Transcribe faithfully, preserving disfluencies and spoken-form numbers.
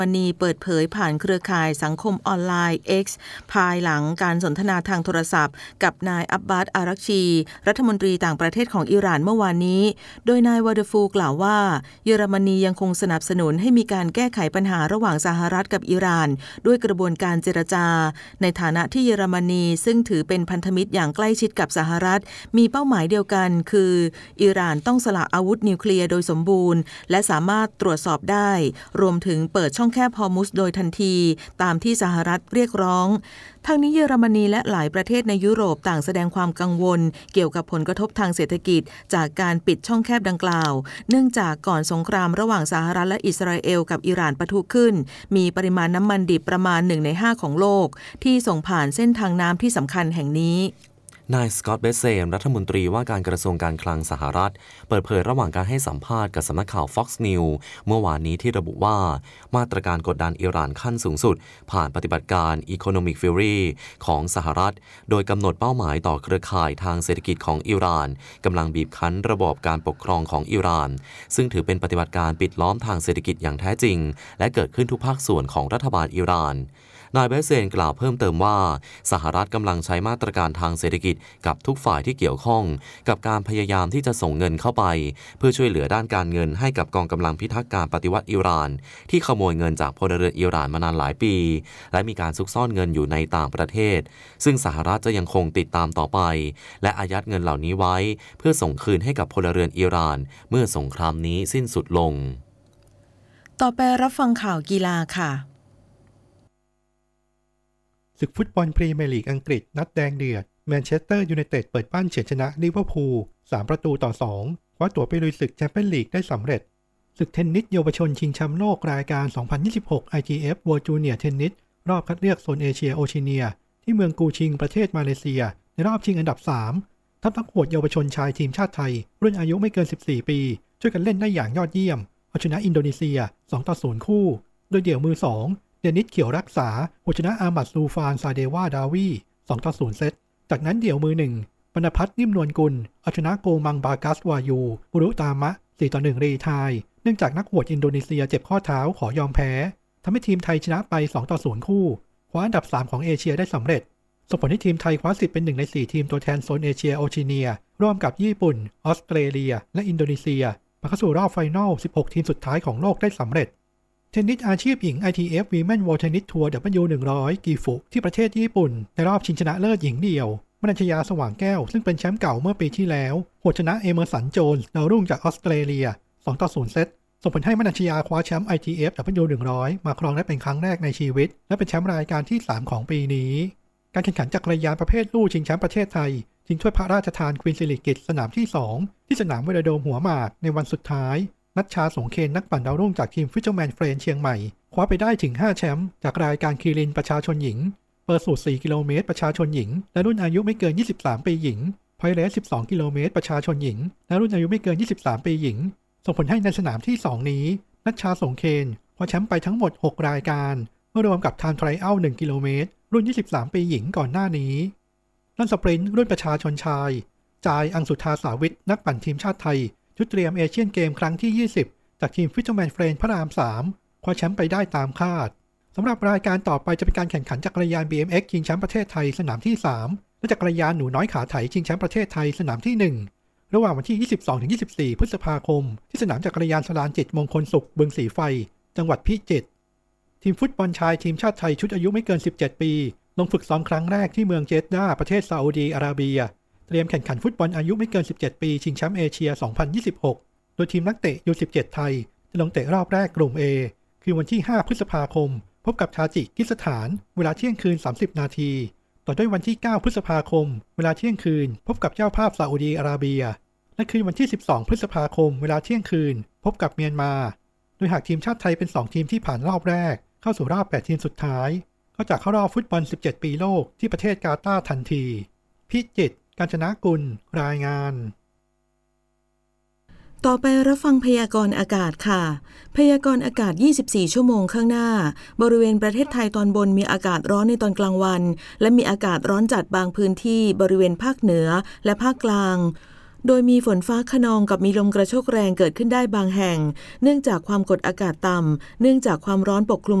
มนีเปิดเผยผ่านเครือข่ายสังคมออนไลน์ X ภายหลังการสนทนาทางโทรศัพท์กับนายอับบาส อารักชีรัฐมนตรีต่างประเทศของอิหร่านเมื่อวานนี้โดยนายวาดฟูกล่าวว่าเยอรมนียังคงสนับสนุนให้มีการแก้ไขปัญหาระหว่างสหรัฐกับอิหร่านด้วยกระบวนการเจรจาในฐานะที่เยอรมนีซึ่งถือเป็นพันธมิตรอย่างใกล้ชิดกับสหรัฐมีเป้าหมายเดียวกันคืออิหร่านต้องสละอาวุธนิวเคลียร์โดยสมบูรณ์และสามารถตรวจสอบได้รวมถึงเปิดช่องแคบฮอร์มุซโดยทันทีตามที่สหรัฐเรียกร้องทั้งนี้เยอรมนีและหลายประเทศในยุโรปต่างแสดงความกังวลเกี่ยวกับผลกระทบทางเศรษฐกิจจากการปิดช่องแคบดังกล่าวเนื่องจากก่อนสงครามระหว่างสหรัฐและอิสราเอลกับอิหร่านปะทุขึ้นมีปริมาณน้ำมันดิบประมาณหนึ่งในห้าของโลกที่ส่งผ่านเส้นทางน้ำที่สำคัญแห่งนี้นายสกอตต์ เบสเซมรัฐมนตรีว่าการกระทรวงการคลังสหรัฐเปิดเผยระหว่างการให้สัมภาษณ์กับสำนักข่าว Fox News เมื่อวานนี้ที่ระบุว่ามาตรการกดดันอิหร่านขั้นสูงสุดผ่านปฏิบัติการ Economic Fury ของสหรัฐโดยกำหนดเป้าหมายต่อเครือข่ายทางเศรษฐกิจของอิหร่านกำลังบีบคั้นระบอบการปกครองของอิหร่านซึ่งถือเป็นปฏิบัติการปิดล้อมทางเศรษฐกิจอย่างแท้จริงและเกิดขึ้นทุกภาคส่วนของรัฐบาลอิหร่านนายเบสเซนกล่าวเพิ่มเติมว่าสหรัฐกำลังใช้มาตรการทางเศรษฐกิจกับทุกฝ่ายที่เกี่ยวข้องกับการพยายามที่จะส่งเงินเข้าไปเพื่อช่วยเหลือด้านการเงินให้กับกองกำลังพิทักษ์การปฏิวัติอิหร่านที่ขโมยเงินจากพลเรือนอิหร่านมานานหลายปีและมีการซุกซ่อนเงินอยู่ในต่างประเทศซึ่งสหรัฐจะยังคงติดตามต่อไปและอายัดเงินเหล่านี้ไว้เพื่อส่งคืนให้กับพลเรือนอิหร่านเมื่อสงครามนี้สิ้นสุดลงต่อไปรับฟังข่าวกีฬาค่ะศึกฟุตบอลพรีเมียร์ลีกอังกฤษนัดแดงเดือดแมนเชสเตอร์ยูไนเต็ดเปิดบ้านเฉือนชนะลิเวอร์พูลสามประตูต่อสองคว้าตั๋วไปลุยศึกแชมเปี้ยนลีกได้สำเร็จศึกเทนนิสเยาวชนชิงแชมป์โลกรายการสองพันยี่สิบหก ไอ ที เอฟ World Junior Tennis รอบคัดเลือกโซนเอเชียโอเชียเนียที่เมืองกูชิงประเทศมาเลเซียในรอบชิงอันดับสามทัพนักโหดเยาวชนชายทีมชาติไทยรุ่นอายุไม่เกินสิบสี่ปีช่วยกันเล่นได้อย่างยอดเยี่ยมเอาชนะอินโดนีเซียสองต่อศูนย์คู่โดยเดี่ยวมือสองเดนิสเขียวรักษาเอาชนะอามัดซูฟานซาเดวาดาวีสองต่อศูนย์เซตจากนั้นเดี่ยวมือหนึ่งปณพัฒน์นิ่มนวลกุลเอาชนะโกมังบากัสวายูอุรุตามะสี่ต่อหนึ่งรีไทยเนื่องจากนักโหดอินโดนีเซียเจ็บข้อเท้าขอยอมแพ้ทำให้ทีมไทยชนะไปสองต่อศูนย์คู่คว้าอันดับสามของเอเชียได้สำเร็จส่งผลให้ทีมไทยคว้าสิทธิ์เป็นหนึ่งในสี่ทีมตัวแทนโซนเอเชียโอเชียเนียร่วมกับญี่ปุ่นออสเตรเลียและอินโดนีเซียมาเข้าสู่รอบไฟนอลสิบหกทีมสุดท้ายของโลกได้สำเร็จเทนนิสอาชีพหญิง ไอ ที เอฟ Women World Tennis Tour ดับเบิลยู หนึ่งร้อย กีฟุที่ประเทศญี่ปุ่นในรอบชิงชนะเลิศหญิงเดี่ยวมนัญชยาสว่างแก้วซึ่งเป็นแชมป์เก่าเมื่อปีที่แล้วโหดชนะเอเมอร์สันโจนส์ดาวรุ่งจากออสเตรเลียสองต่อศูนย์เซตส่งผลให้มนัญชยาคว้าแชมป์ ไอ ที เอฟ ดับเบิลยู หนึ่งร้อยมาครองได้เป็นครั้งแรกในชีวิตและเป็นแชมป์รายการที่สามของปีนี้การแข่งขันจักรยานประเภทลู่ชิงแชมป์ประเทศไทยชิงถ้วยพระราชทานควีนสิริกิติ์สนามที่สองที่สนามเวโรโดมหัวหมากในวันสุดท้ายนัชชาสงเคนนักปั่นดาวรุ่งจากทีมฟิชเชอร์แมนเฟรนเชียงใหม่คว้าไปได้ถึงห้าแชมป์จากรายการคีรินประชาชนหญิงเปิดสูตรสี่กิโลเมตรประชาชนหญิงและรุ่นอายุไม่เกินยี่สิบสามปีหญิงพอยเลสสิบสองกิโลเมตรประชาชนหญิงและรุ่นอายุไม่เกินยี่สิบสามปีหญิงส่งผลให้ในสนามที่สองนี้นัชชาสงเคนคว้าแชมป์ไปทั้งหมดหกรายการเมื่อรวมกับไทม์ไทรอัลหนึ่งกิโลเมตรรุ่นยี่สิบสามปีหญิงก่อนหน้านี้นั่นสปรินต์รุ่นประชาชนชายจายอังสุธาสาวิทนักปั่นทีมชาติไทยชุดเตรียมเอเชียนเกมครั้งที่ยี่สิบจากทีมฟิชเชอร์แมนเฟรนพระรามสามคว้าแชมป์ไปได้ตามคาดสำหรับรายการต่อไปจะเป็นการแข่งขันจักรยาน บี เอ็ม เอ็กซ์ ชิงแชมป์ประเทศไทยสนามที่สามและจักรยานหนูน้อยขาไถชิงแชมป์ประเทศไทยสนามที่หนึ่งระหว่างวันที่ ยี่สิบสองถึงยี่สิบสี่ พฤษภาคมที่สนามจักรยานสลานจิตมงคลสุขบึงสีไฟจังหวัดพิจิตรทีมฟุตบอลชายทีมชาติไทยชุดอายุไม่เกินสิบเจ็ดปีลงฝึกซ้อมครั้งแรกที่เมืองเจดดาห์ประเทศซาอุดีอาระเบียเตรียมแข่งขันฟุตบอลอายุไม่เกินสิบเจ็ดปีชิงแชมป์เอเชียสองพันยี่สิบหกโดยทีมนักเตะ ยู สิบเจ็ด ไทยจะลงเตะรอบแรกกลุ่ม A คือวันที่ห้าพฤษภาคมพบกับทาจิกิสถานเวลาเที่ยงคืนสามสิบนาทีต่อด้วยวันที่เก้าพฤษภาคมเวลาเที่ยงคืนพบกับเจ้าภาพซาอุดีอาระเบียและคืนวันที่สิบสองพฤษภาคมเวลาเที่ยงคืนพบกับเมียนมาโดยหากทีมชาติไทยเป็นสองทีมที่ผ่านรอบแรกเข้าสู่รอบแปดทีมสุดท้ายก็จะเข้ารอบฟุตบอลสิบเจ็ดปีโลกที่ประเทศกาตาร์ทันทีพิจิตรกาญจนกุลรายงานต่อไปรับฟังพยากรณ์อากาศค่ะพยากรณ์อากาศยี่สิบสี่ชั่วโมงข้างหน้าบริเวณประเทศไทยตอนบนมีอากาศร้อนในตอนกลางวันและมีอากาศร้อนจัดบางพื้นที่บริเวณภาคเหนือและภาคกลางโดยมีฝนฟ้าคะนองกับมีลมกระโชกแรงเกิดขึ้นได้บางแห่งเนื่องจากความกดอากาศต่ำเนื่องจากความร้อนปกคลุม